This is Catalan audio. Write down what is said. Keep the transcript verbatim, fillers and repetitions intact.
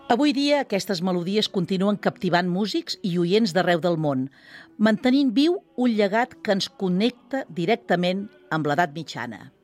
Avui dia aquestes melodies continuen captivant músics i oients d'arreu del món, mantenint viu un llegat que ens connecta directament amb l'edat mitjana.